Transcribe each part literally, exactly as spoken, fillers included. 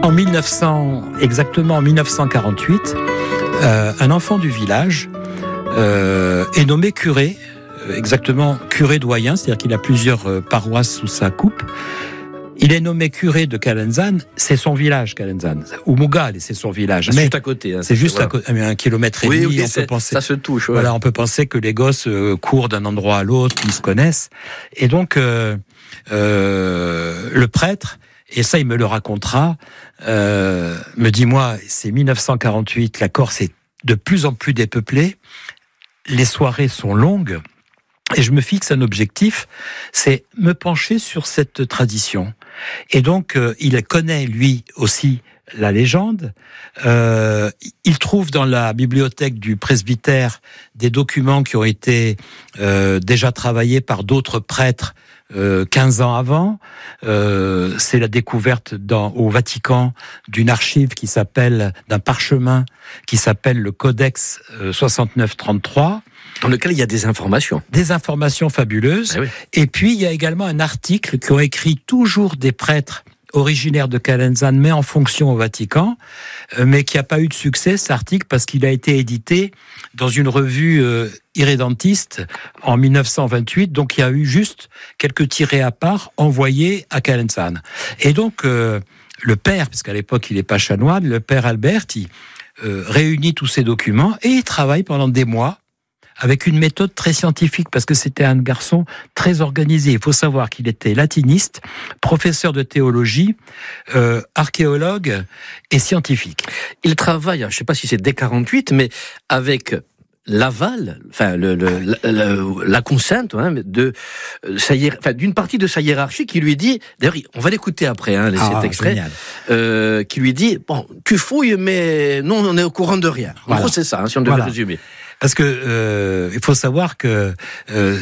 en mille neuf cents, exactement en mille neuf cent quarante-huit, euh, un enfant du village euh, est nommé curé, euh, exactement curé doyen, c'est-à-dire qu'il a plusieurs euh, paroisses sous sa coupe. Il est nommé curé de Calenzane, c'est son village, Calenzane. Ou Mugal, c'est son village. C'est juste à côté. Hein, c'est juste voilà. à côté, un kilomètre et oui, demi. oui, on peut penser, ça se touche. Ouais. Voilà, on peut penser que les gosses euh, courent d'un endroit à l'autre, qu'ils se connaissent. Et donc, euh, euh, le prêtre, et ça il me le racontera, euh, me dit, moi, c'est mille neuf cent quarante-huit, la Corse est de plus en plus dépeuplée, les soirées sont longues, et je me fixe un objectif, c'est me pencher sur cette tradition. Et donc, euh, il connaît, lui aussi, la légende. Euh, il trouve dans la bibliothèque du presbytère des documents qui ont été euh, déjà travaillés par d'autres prêtres euh, quinze ans avant. Euh, c'est la découverte dans, au Vatican d'une archive qui s'appelle, d'un parchemin qui s'appelle le Codex euh, soixante-neuf trente-trois. Dans lequel il y a des informations. Des informations fabuleuses. Ah oui. Et puis, il y a également un article qu'ont écrit toujours des prêtres originaires de Calenzane, mais en fonction au Vatican, mais qui n'a pas eu de succès, cet article, parce qu'il a été édité dans une revue euh, irrédentiste en mille neuf cent vingt-huit, donc il y a eu juste quelques tirés à part envoyés à Calenzane. Et donc, euh, le père, parce qu'à l'époque, il n'est pas chanoine, le père Albert, il euh, réunit tous ces documents et il travaille pendant des mois avec une méthode très scientifique, parce que c'était un garçon très organisé. Il faut savoir qu'il était latiniste, professeur de théologie, euh, archéologue et scientifique. Il travaille, je ne sais pas si c'est dès quarante-huit, mais avec l'aval, enfin le, le, la, la, la conscience hein, de sa hiér... enfin, d'une partie de sa hiérarchie qui lui dit, d'ailleurs on va l'écouter après, hein, ah, cet extrait, euh, qui lui dit, bon, tu fouilles, mais non, on est au courant de rien. En voilà. gros, c'est ça, hein, si on devait voilà. résumer. Parce que euh, il faut savoir que euh,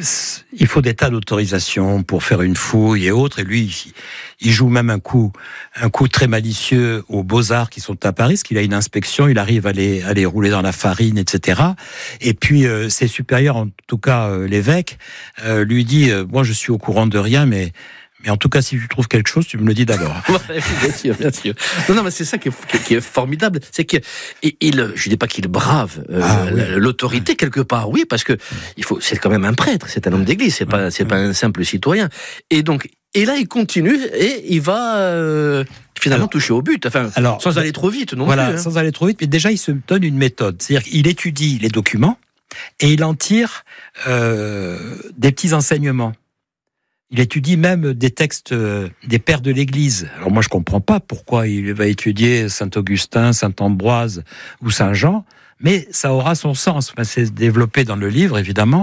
il faut des tas d'autorisations pour faire une fouille et autres. Et lui, il, il joue même un coup, un coup très malicieux aux Beaux-Arts qui sont à Paris, parce qu'il a une inspection, il arrive à les, à les rouler dans la farine, et cetera. Et puis euh, ses supérieurs, en tout cas euh, l'évêque, euh, lui dit euh, moi je suis au courant de rien, mais Mais en tout cas, si tu trouves quelque chose, tu me le dis d'abord. Bien sûr, bien sûr. Non, non, mais c'est ça qui est, qui est formidable. C'est que, il, je dis pas qu'il brave euh, ah, oui. l'autorité quelque part, oui, parce que il faut, c'est quand même un prêtre, c'est un homme d'église, c'est pas, c'est pas un simple citoyen. Et donc, et là, il continue et il va euh, finalement alors, toucher au but. Enfin, alors, sans aller trop vite, non voilà, plus. Hein. Sans aller trop vite, mais déjà, il se donne une méthode. C'est-à-dire qu'il étudie les documents et il en tire euh, des petits enseignements. Il étudie même des textes euh, des pères de l'Église. Alors moi, je comprends pas pourquoi il va étudier Saint-Augustin, Saint-Ambroise ou Saint-Jean, mais ça aura son sens. Enfin, c'est développé dans le livre, évidemment.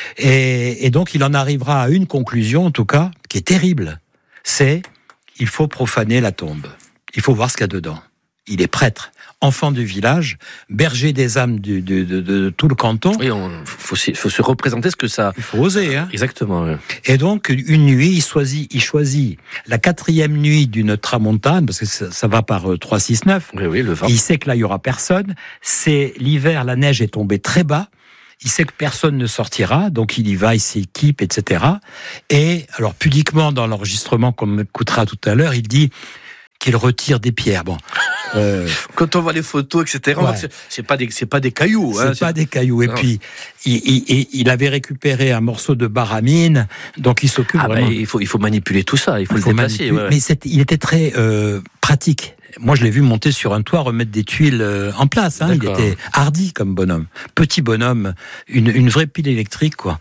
Et, et donc, il en arrivera à une conclusion, en tout cas, qui est terrible. C'est il faut profaner la tombe. Il faut voir ce qu'il y a dedans. Il est prêtre, enfant du village, berger des âmes du, de, de, de tout le canton. Oui, il faut, faut se représenter ce que ça... Il faut oser, hein. Exactement. Oui. Et donc, une nuit, il choisit, il choisit la quatrième nuit d'une tramontane, parce que ça, ça va par euh, trois, six, neuf. Oui, oui, le vent. Il sait que là, il y aura personne. C'est l'hiver, la neige est tombée très bas. Il sait que personne ne sortira, donc il y va, il s'équipe, et cetera. Et, alors, pudiquement, dans l'enregistrement qu'on écoutera tout à l'heure, il dit qu'il retire des pierres. Bon... Euh, Quand on voit les photos, et cetera, ouais. c'est, c'est pas des, c'est pas des cailloux. C'est hein, pas c'est... des cailloux. Et non. puis, il, il, il avait récupéré un morceau de baramine, donc il s'occupe ah vraiment. Ben, il faut, il faut manipuler tout ça, il faut il le faut déplacer. Ouais. Mais c'est, il était très euh, pratique. Moi, je l'ai vu monter sur un toit, remettre des tuiles euh, en place. Hein. Il était hardi comme bonhomme, petit bonhomme, une, une vraie pile électrique, quoi.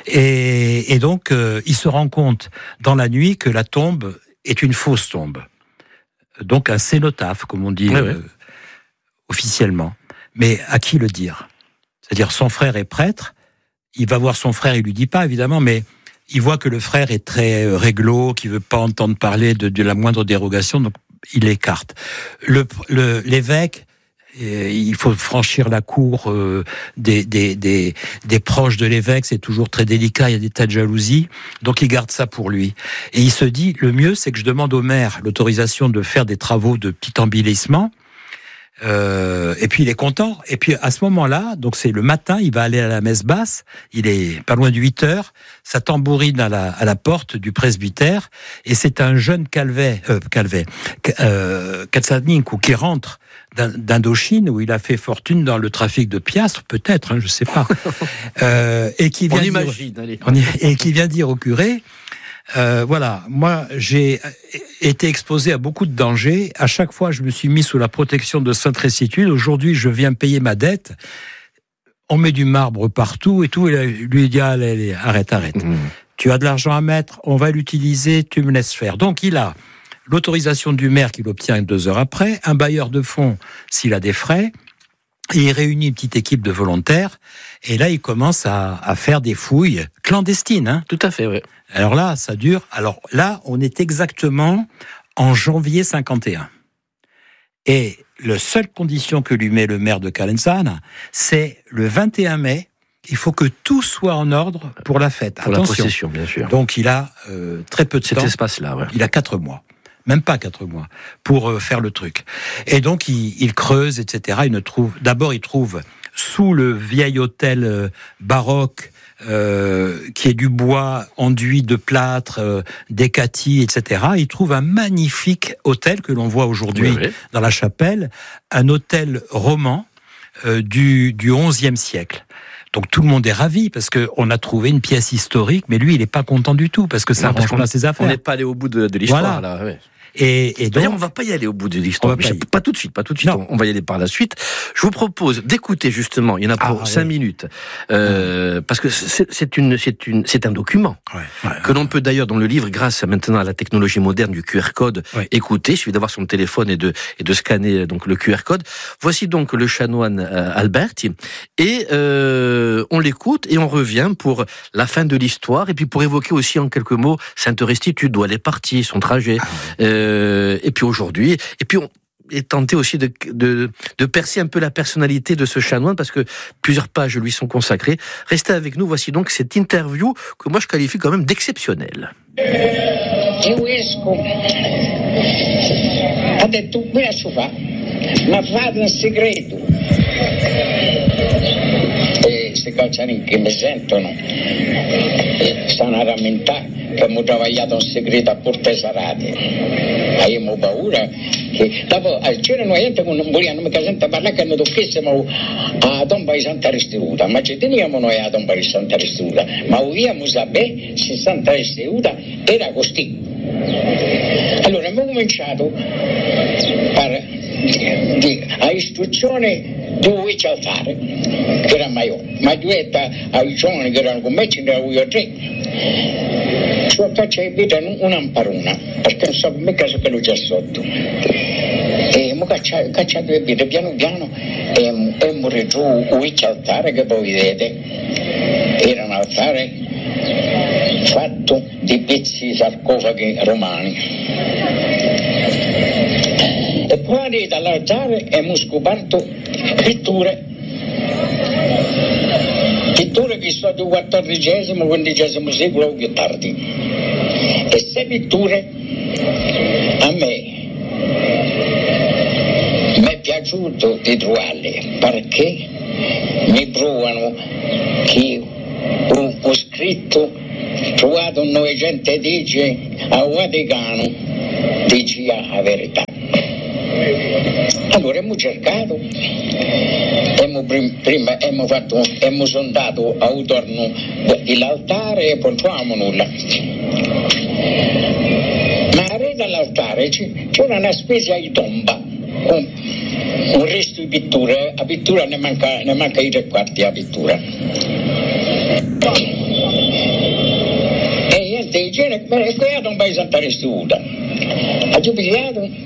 Et, et donc, euh, il se rend compte dans la nuit que la tombe est une fausse tombe. Donc un cénotaphe, comme on dit oui, euh, oui. officiellement. Mais à qui le dire ? C'est-à-dire son frère est prêtre, il va voir son frère, il lui dit pas évidemment, mais il voit que le frère est très euh, réglo, qu'il veut pas entendre parler de, de la moindre dérogation, donc il l'écarte. Le, le, l'évêque, euh, il faut franchir la cour euh, des, des, des, des proches de l'évêque, c'est toujours très délicat, il y a des tas de jalousies, donc il garde ça pour lui. Et il se dit, le mieux c'est que je demande au maire l'autorisation de faire des travaux de petit embellissement, Euh, et puis il est content. Et puis à ce moment-là, donc c'est le matin, il va aller à la messe basse. Il est pas loin de huit heures. Ça tambourine à la, à la porte du presbytère. Et c'est un jeune Calvet, euh, Calvet, euh, Katsaninkou qui rentre d'Indochine où il a fait fortune dans le trafic de piastres, peut-être, hein, je sais pas. euh, et qui vient on dire, imagine, allez. On y, et qui vient dire au curé. Euh, voilà, moi j'ai été exposé à beaucoup de dangers. À chaque fois, je me suis mis sous la protection de Sainte Restitude. Aujourd'hui, je viens payer ma dette. On met du marbre partout et tout. Et lui dit allez, allez, arrête, arrête. Mmh. Tu as de l'argent à mettre, on va l'utiliser, tu me laisses faire. Donc il a l'autorisation du maire qu'il obtient deux heures après, un bailleur de fonds s'il a des frais. Et il réunit une petite équipe de volontaires. Et là, il commence à, à faire des fouilles clandestines. Hein. Tout à fait, oui. Alors là, ça dure. Alors là, on est exactement en janvier cinquante et un. Et la seule condition que lui met le maire de Calenzane, c'est le vingt et un mai. Il faut que tout soit en ordre pour la fête. Pour Attention. La procession, bien sûr. Donc il a euh, très peu de Cet temps. Cet espace-là, ouais. Il a quatre mois. Même pas quatre mois, pour euh, faire le truc. Et donc, il, il creuse, et cetera. Il ne trouve, d'abord, il trouve sous le vieil hôtel euh, baroque, euh, qui est du bois enduit de plâtre, euh, d'écatis, et cetera. Il trouve un magnifique hôtel que l'on voit aujourd'hui oui, oui. dans la chapelle, un hôtel roman euh, du, du onzième siècle. Donc tout le monde est ravi parce qu'on a trouvé une pièce historique, mais lui, il n'est pas content du tout parce que ça n'arrange pas ses affaires. On n'est pas allé au bout de, de l'histoire, voilà. là. Ouais. Et, et donc, D'ailleurs, on va pas y aller au bout de l'histoire. Pas, pas tout de suite, pas tout de suite. On, on va y aller par la suite. Je vous propose d'écouter justement. Il y en a pour ah, cinq oui. minutes, euh, parce que c'est, c'est une, c'est une, c'est un document ouais, ouais, que l'on peut d'ailleurs dans le livre, grâce à maintenant à la technologie moderne du Q R code, ouais. écouter. Il suffit d'avoir son téléphone et de et de scanner donc le Q R code. Voici donc le chanoine euh, Alberti et euh, on l'écoute et on revient pour la fin de l'histoire et puis pour évoquer aussi en quelques mots Sainte Restitude, d'où elle est partie, son trajet. Ah, ouais. euh, et puis aujourd'hui, et puis on est tenté aussi de, de, de percer un peu la personnalité de ce chanoine parce que plusieurs pages lui sont consacrées. Restez avec nous, voici donc cette interview que moi je qualifie quand même d'exceptionnelle. Il vescovo ha detto qui a fa, ma fate in segreto. E questi calciani che mi sentono stanno a rammentare che abbiamo lavorato in segreto a Porte Sarate. Abbiamo paura che dopo c'erano gente che non volevano mica sentire parlare che non toccassimo a tomba di Santa Restituta, ma ci teniamo noi a tomba di Santa Restituta, ma vogliamo sapere se Santa Restituta era così. Allora abbiamo cominciato per, di, a istruzione dove c'è altare, che era maior, ma duetta ai giovani che erano con me ce ne erano io tre. Cioè faccia di vita un'amparuna, perché non so mica che lo c'è sotto. E abbiamo cacciato, cacciato le vite piano piano e abbiamo reso un altare che voi vedete. Era un altare fatto di pezzi sarcofagi romani. E poi dall'altare abbiamo scoperto pitture. Pitture che sono del quattordicesimo quindicesimo secolo o più tardi. E queste pitture a me mi è piaciuto di trovarle perché mi provano che ho, ho scritto, trovato un novecentodieci a Vaticano, diceva la verità. Allora abbiamo cercato, abbiamo prima abbiamo fatto, abbiamo sondato attorno dell'altare e poi non trovavamo nulla. Ma a rete all'altare c'era una specie di tomba, un, un resto di pittura, la pittura ne manca, ne manca i tre quarti la pittura. E niente, dice, qui è la tomba di Santa Restituta. Ha pigliato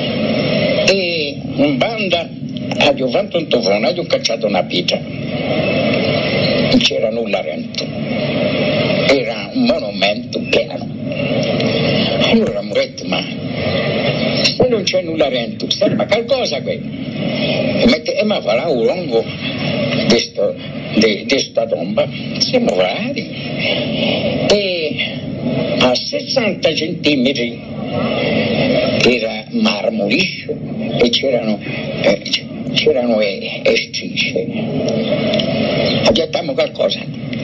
e in banda ho fatto un tofone, ho cacciato una pietra, non c'era nulla dentro, era un monumento pieno. Allora mi ho detto, ma se non c'è nulla dentro, serve qualcosa qui. E mi fa là un lungo di questa tomba, siamo vari, e a sessanta centimetri era marmo liscio e c'erano, eh, c'erano e, e strisce. Aggiattiamo qualcosa.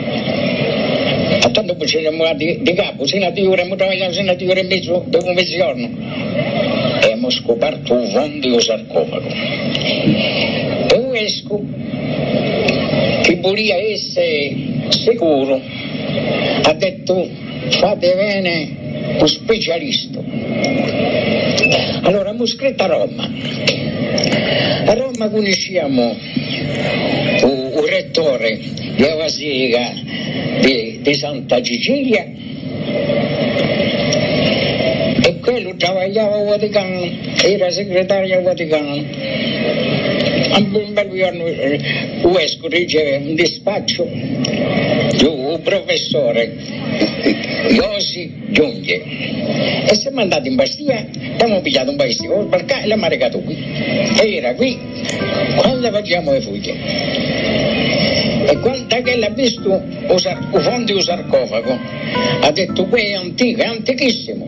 A tanto poi ci siamo di, di capo, se non ti avremmo travagliato, se non ti avremmo messo dopo un mezzogiorno. E abbiamo scoperto un fondo sarcofago. E un esco che voleva essere sicuro ha detto fate bene un specialista. Allora abbiamo scritto a Roma. A Roma conosciamo un rettore della Basilica di, di Santa Cecilia e quello lavorava al Vaticano, era segretario al Vaticano. Un bel giorno il vescovo riceve un dispaccio di un professore Iosi Giunge e siamo andati in Bastia, abbiamo pigliato un bastico perché e l'abbiamo regato qui e era qui quando facciamo le fughe e quando che l'ha visto il sar- fondo di un sarcofago ha detto qui è antico, è antichissimo.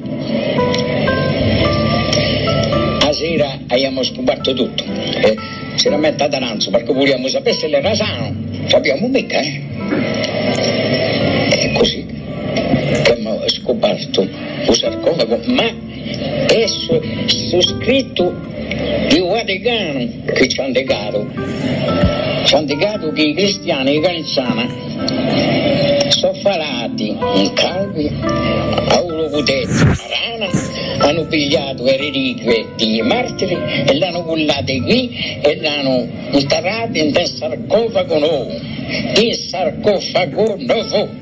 A sera abbiamo scoperto tutto eh, si era messa ad aranzo perché volevamo sapere se l'era sano, sappiamo mica eh e così che abbiamo scoperto un sarcofago, ma è su, su scritto di Vaticano che ci hanno negato, ci hanno negato che i cristiani di Calzana sono falati in calvi, a uno potete rana, hanno pigliato le reliquie dei martiri e l'hanno cullate qui e l'hanno interrate in un sarcofago nuovo, il sarcofago nuovo.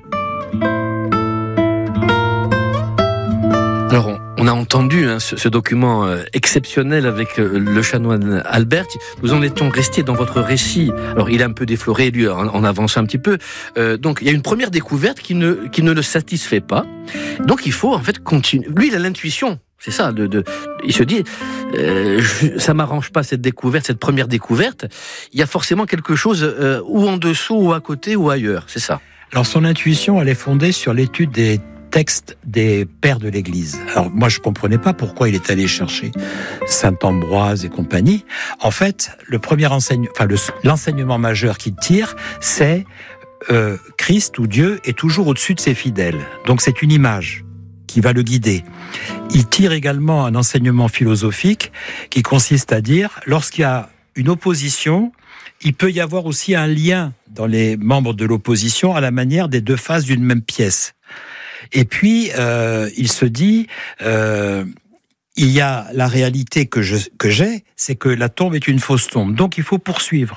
Alors, on a entendu hein, ce, ce document euh, exceptionnel avec euh, le chanoine Albert. Nous en étions restés dans votre récit. Alors, il est un peu défloré, lui, en, en avançant un petit peu. Euh, donc, il y a une première découverte qui ne, qui ne le satisfait pas. Donc, il faut, en fait, continuer. Lui, il a l'intuition. C'est ça. De, de, il se dit, euh, je, ça m'arrange pas cette découverte, cette première découverte. Il y a forcément quelque chose euh, ou en dessous, ou à côté, ou ailleurs. C'est ça. Alors, son intuition, elle est fondée sur l'étude des texte des pères de l'Église. Alors moi je comprenais pas pourquoi il est allé chercher Saint Ambroise et compagnie. En fait, le premier enseignement, enfin le, l'enseignement majeur qu'il tire, c'est euh, Christ ou Dieu est toujours au-dessus de ses fidèles. Donc c'est une image qui va le guider. Il tire également un enseignement philosophique qui consiste à dire lorsqu'il y a une opposition, il peut y avoir aussi un lien dans les membres de l'opposition à la manière des deux faces d'une même pièce. Et puis, euh, il se dit, euh, il y a la réalité que, je, que j'ai, c'est que la tombe est une fausse tombe. Donc, il faut poursuivre.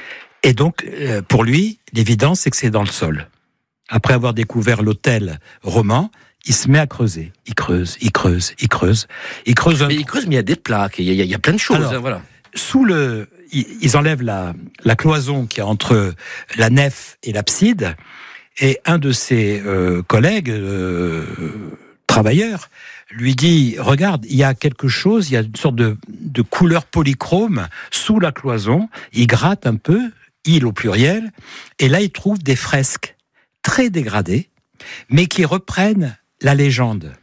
Et donc, euh, pour lui, l'évidence, c'est que c'est dans le sol. Après avoir découvert l'autel roman, il se met à creuser. Il creuse, il creuse, il creuse. Il creuse un... Mais il creuse, mais il y a des plaques, il y a, il y a plein de choses. Alors, hein, voilà. Sous le... Ils enlèvent la, la cloison qui est entre la nef et l'abside. Et un de ses euh, collègues, euh, travailleurs, lui dit, regarde, il y a quelque chose, il y a une sorte de, de couleur polychrome sous la cloison. Il gratte un peu, il au pluriel, et là il trouve des fresques très dégradées, mais qui reprennent la légende.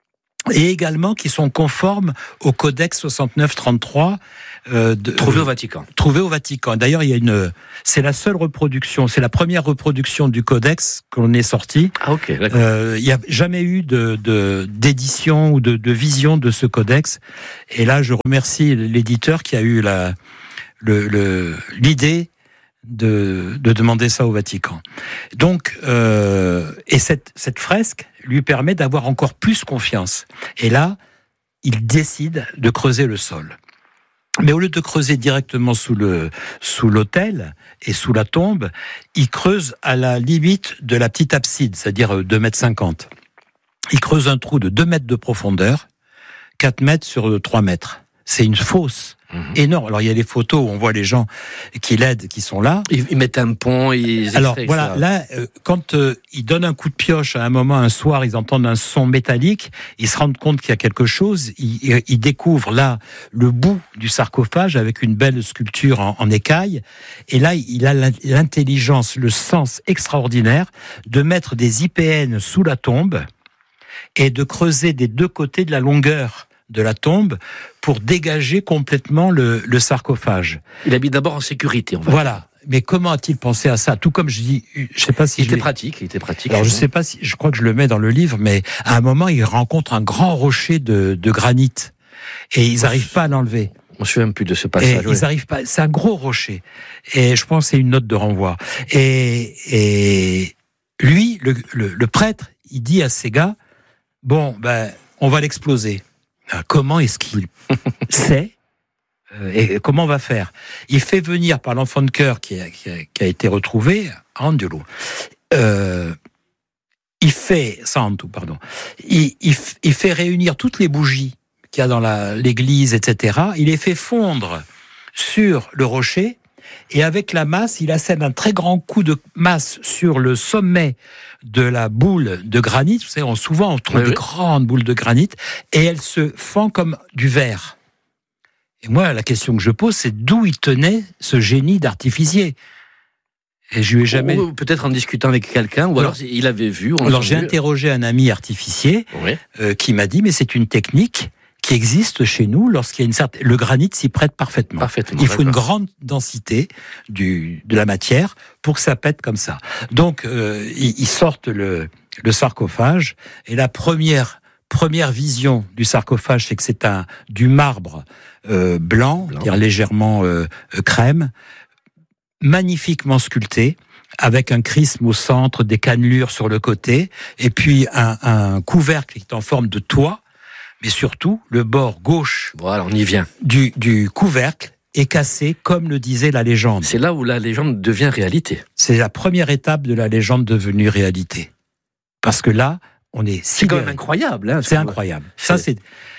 Et également qui sont conformes au Codex soixante-neuf trente-trois euh, de, trouvé au Vatican. Trouvé au Vatican. D'ailleurs, il y a une, c'est la seule reproduction, c'est la première reproduction du Codex qu'on ait sorti. Ah ok, d'accord. Euh, il n'y a jamais eu de, de d'édition ou de, de vision de ce Codex. Et là, je remercie l'éditeur qui a eu la, le, le, l'idée de, de demander ça au Vatican. Donc, euh, et cette, cette fresque lui permet d'avoir encore plus confiance. Et là, il décide de creuser le sol. Mais au lieu de creuser directement sous le sous l'autel et sous la tombe, il creuse à la limite de la petite abside, c'est-à-dire deux mètres cinquante. Il creuse un trou de deux mètres de profondeur, quatre mètres sur trois mètres. C'est une fosse mmh. énorme. Alors il y a les photos où on voit les gens qui l'aident, qui sont là. Ils, ils mettent un pont. Ils Alors extraient, voilà, là, euh, quand euh, ils donnent un coup de pioche à un moment, un soir, ils entendent un son métallique, ils se rendent compte qu'il y a quelque chose. Ils, ils découvrent là le bout du sarcophage avec une belle sculpture en, en écaille. Et là, il a l'intelligence, le sens extraordinaire de mettre des I P N sous la tombe et de creuser des deux côtés de la longueur de la tombe pour dégager complètement le, le sarcophage. Il a mis d'abord en sécurité, on va Voilà. dire. Mais comment a-t-il pensé à ça? Tout comme je dis, je sais pas si il je était l'ai... pratique, il était pratique. Alors je sais pas si, je crois que je le mets dans le livre, mais à un moment il rencontre un grand rocher de, de granit et ils n'arrivent pas à l'enlever. On se souvient plus de ce Et passage. ils ouais. arrivent pas. C'est un gros rocher. Et je pense que c'est une note de renvoi. Et, et lui, le, le, le prêtre, il dit à ces gars, bon, ben, on va l'exploser. Comment est-ce qu'il sait? Et comment on va faire? Il fait venir par l'enfant de cœur qui a, qui a, qui a été retrouvé, Angelo. Euh, il fait, Santo, pardon. Il, il, il fait réunir toutes les bougies qu'il y a dans la, l'église, et cetera. Il les fait fondre sur le rocher et avec la masse, il assène un très grand coup de masse sur le sommet de la boule de granit. Vous savez, on, souvent on trouve oui, des oui. grandes boules de granit et elle se fend comme du verre. Et moi, la question que je pose, c'est d'où il tenait ce génie d'artificier. Et je lui ai jamais. Ou peut-être en discutant avec quelqu'un, ou alors, alors il avait vu. On alors j'ai entendu. interrogé un ami artificier Oui. euh, qui m'a dit, mais c'est une technique qui existe chez nous lorsqu'il y a une certaine. Le granit s'y prête parfaitement. Parfaitement. Il faut d'accord. une grande densité du de la matière pour que ça pète comme ça. Donc euh, ils, ils sortent le le sarcophage et la première première vision du sarcophage, c'est que c'est un du marbre euh, blanc, Blanc. c'est-à-dire légèrement euh, euh, crème, magnifiquement sculpté, avec un chrisme au centre, des cannelures sur le côté, et puis un, un couvercle qui est en forme de toit, mais surtout le bord gauche Voilà, on y vient. du, du couvercle est cassé, comme le disait la légende. C'est là où la légende devient réalité. C'est la première étape de la légende devenue réalité. Parce que là, on est C'est quand sidéré. même incroyable. Hein, C'est incroyable. Ça, c'est...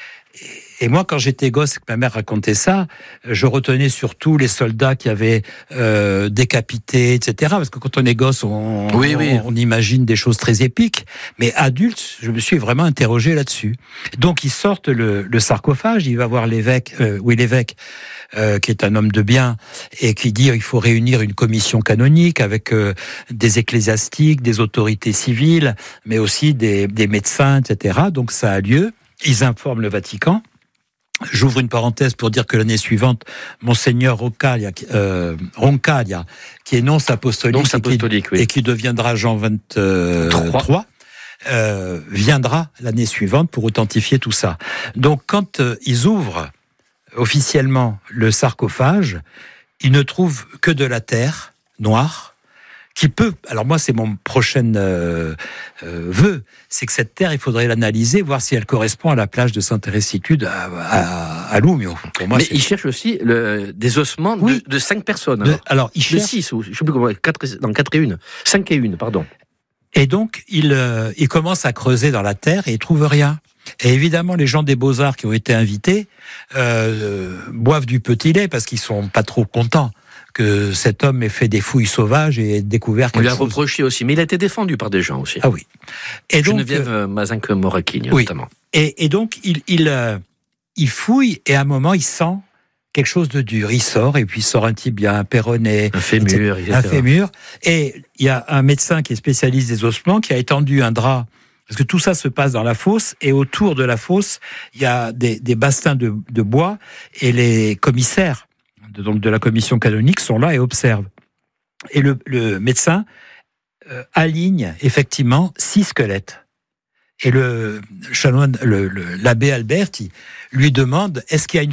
Et moi, quand j'étais gosse et que ma mère racontait ça, je retenais surtout les soldats qui avaient euh, décapité, et cetera. Parce que quand on est gosse, on, Oui, on, oui. on imagine des choses très épiques. Mais adulte, je me suis vraiment interrogé là-dessus. Donc, ils sortent le, le sarcophage. Il va voir l'évêque, euh, oui, l'évêque, euh, qui est un homme de bien, et qui dit il faut réunir une commission canonique avec euh, des ecclésiastiques, des autorités civiles, mais aussi des, des médecins, et cetera. Donc, ça a lieu. Ils informent le Vatican. J'ouvre une parenthèse pour dire que l'année suivante, Monseigneur Roncaglia, euh, Roncaglia qui est nonce apostolique, Nonce apostolique, et, qui, oui. et qui deviendra Jean vingt-trois, euh, viendra l'année suivante pour authentifier tout ça. Donc, quand euh, ils ouvrent officiellement le sarcophage, ils ne trouvent que de la terre noire, qui peut, alors moi c'est mon prochain euh, euh, vœu, c'est que cette terre, il faudrait l'analyser, voir si elle correspond à la plage de Sainte-Thérèse-Situde à, à, à Loumio. Pour moi, Mais c'est... il cherche aussi le, des ossements Oui. de, de cinq personnes. De, Alors, alors il de cherche, six, ou je ne sais plus comment, quatre, dans quatre et une. Cinq et une, pardon. et donc il, euh, il commence à creuser dans la terre et il trouve rien. Et évidemment, les gens des Beaux-Arts qui ont été invités euh, boivent du petit lait parce qu'ils sont pas trop contents que cet homme ait fait des fouilles sauvages et ait découvert On lui quelque a chose. reproché aussi, mais il a été défendu par des gens aussi. Ah oui. Et donc, Geneviève euh, Mazinque-Moraquine, oui. notamment. Et, et donc, il, il, euh, il fouille et à un moment, il sent quelque chose de dur. Il sort et puis il sort un tibia, un péroné, Un fémur, et cetera. un fémur. Et il y a un médecin qui est spécialiste des ossements qui a étendu un drap. Parce que tout ça se passe dans la fosse et autour de la fosse, il y a des, des bastins de, de bois et les commissaires de, donc de la commission canonique sont là et observent. Et le, le médecin euh, aligne effectivement six squelettes. Et le chanoine, le, le, l'abbé Alberti lui demande, est-ce qu'il y a une femme ?